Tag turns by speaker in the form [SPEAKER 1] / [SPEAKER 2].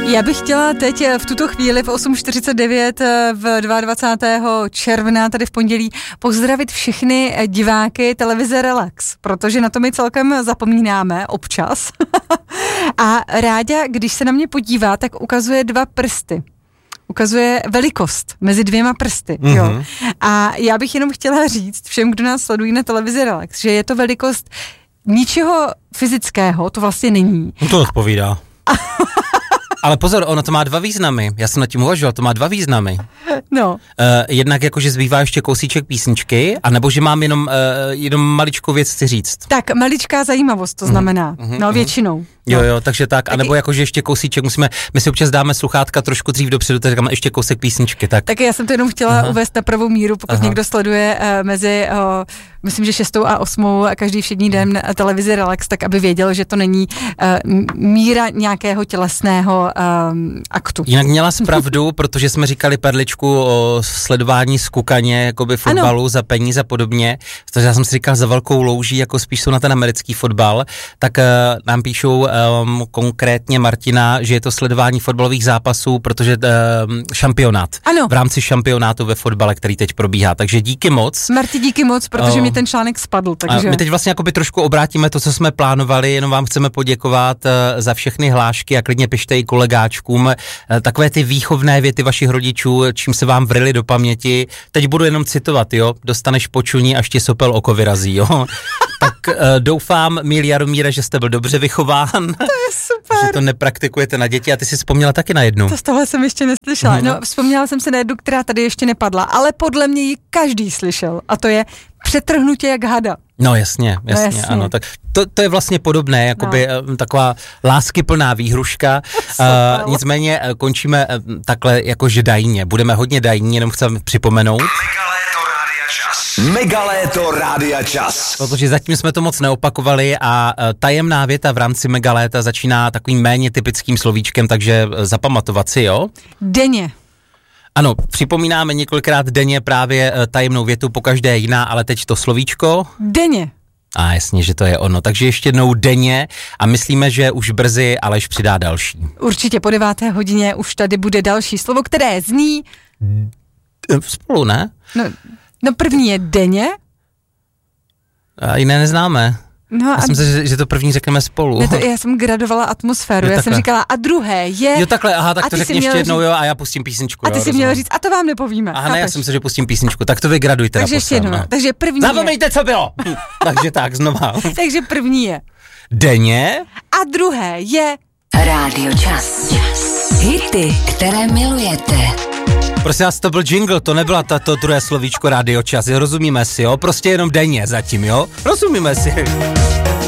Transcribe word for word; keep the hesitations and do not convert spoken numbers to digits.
[SPEAKER 1] Já bych chtěla teď v tuto chvíli v osm čtyřicet devět v dvacátého druhého června, tady v pondělí, pozdravit všechny diváky televize Relax, protože na to my celkem zapomínáme občas. A Ráďa, když se na mě podívá, tak ukazuje dva prsty. Ukazuje velikost mezi dvěma prsty. Mm-hmm. Jo. A já bych jenom chtěla říct všem, kdo nás sledují na televizi Relax, že je to velikost ničeho fyzického, to vlastně není.
[SPEAKER 2] To odpovídá. Ale pozor, ono to má dva významy. Já jsem nad tím uvažoval, to má dva významy.
[SPEAKER 1] No.
[SPEAKER 2] Uh, jednak jako, že zbývá ještě kousíček písničky, anebo že mám jenom, uh, jenom maličkou věc chci říct.
[SPEAKER 1] Tak, maličká zajímavost to znamená. Mm-hmm. No, většinou.
[SPEAKER 2] Jo, jo, takže tak, anebo jako, že ještě kousíček musíme, my si občas dáme sluchátka trošku dřív dopředu, tak říkáme ještě kousek písničky, tak.
[SPEAKER 1] Tak já jsem to jenom chtěla Aha. uvést na pravou míru, pokud Aha. někdo sleduje uh, mezi, uh, myslím, že šestou a osmou a každý všední den na televizi Relax, tak aby věděl, že to není uh, míra nějakého tělesného uh, aktu.
[SPEAKER 2] Jinak měla pravdu, protože jsme říkali perličku o sledování skukaně, jakoby fotbalu ano. za peníze a podobně, takže já jsem si říkal za velkou louží, jako spíš jsou na ten americký fotbal, tak uh, nám píšou um, konkrétně Martina, že je to sledování fotbalových zápasů, protože um, šampionát.
[SPEAKER 1] Ano.
[SPEAKER 2] V rámci šampionátu ve fotbale, který teď probíhá. Takže díky moc.
[SPEAKER 1] Marti, díky moc, protože uh, mi ten článek spadl. Takže...
[SPEAKER 2] My teď vlastně jakoby trošku obrátíme to, co jsme plánovali, jenom vám chceme poděkovat uh, za všechny hlášky a klidně pište i kolegáčkům. Uh, takové ty výchovné věty vašich rodičů, čím se vám vryly do paměti. Teď budu jenom citovat, jo. Dostaneš počuní, až ti sopel oko vyrazí, jo. Tak uh, doufám, milý Jaromíre, že jste byl dobře vychován.
[SPEAKER 1] To je super.
[SPEAKER 2] Že to nepraktikujete na děti a ty jsi vzpomněla taky na jednu.
[SPEAKER 1] To z toho jsem ještě neslyšela. Mm-hmm. No, vzpomněla jsem se na jednu, která tady ještě nepadla, ale podle mě ji každý slyšel a to je přetrhnutě jak hada.
[SPEAKER 2] No jasně, jasně, no, jasně. Ano. Tak to, to je vlastně podobné, jakoby no. taková láskyplná výhruška. uh, nicméně končíme takhle jakože dajně. Budeme hodně dajní, jenom chceme připomenout.
[SPEAKER 3] Megaléto Rádia Čas.
[SPEAKER 2] Protože zatím jsme to moc neopakovali a tajemná věta v rámci Megaléta začíná takovým méně typickým slovíčkem, takže zapamatovat si, jo?
[SPEAKER 1] Denně.
[SPEAKER 2] Ano, připomínáme několikrát denně právě tajemnou větu, pokaždé jiná, ale teď to slovíčko.
[SPEAKER 1] Denně.
[SPEAKER 2] A jasně, že to je ono. Takže ještě jednou denně a myslíme, že už brzy Aleš přidá další.
[SPEAKER 1] Určitě po deváté hodině už tady bude další slovo, které zní...
[SPEAKER 2] Spolu, ne?
[SPEAKER 1] No... No první je denně.
[SPEAKER 2] A jiné neznáme.
[SPEAKER 1] No
[SPEAKER 2] já jsem se, že, že to první řekneme spolu.
[SPEAKER 1] Ne, to, já jsem gradovala atmosféru, jo, já jsem říkala a druhé je...
[SPEAKER 2] Jo takhle, aha, tak to řekni ještě jednou, jo, a já pustím písničku.
[SPEAKER 1] A ty
[SPEAKER 2] jo,
[SPEAKER 1] si měl říct, a to vám nepovíme.
[SPEAKER 2] Aha, ne, já jsem se, že pustím písničku, tak to vy gradujte.
[SPEAKER 1] Takže ještě jednou, no. Takže první
[SPEAKER 2] Zapomeňte,
[SPEAKER 1] je...
[SPEAKER 2] co bylo! Takže tak, znova.
[SPEAKER 1] Takže první je...
[SPEAKER 2] Denně.
[SPEAKER 1] A druhé je...
[SPEAKER 4] Rádio Čas. Hity, které milujete.
[SPEAKER 2] Prosím vás, to byl jingle, to nebyla tato druhé slovíčko Rádio Čas, rozumíme si, jo? Prostě jenom denně zatím, jo? Rozumíme si.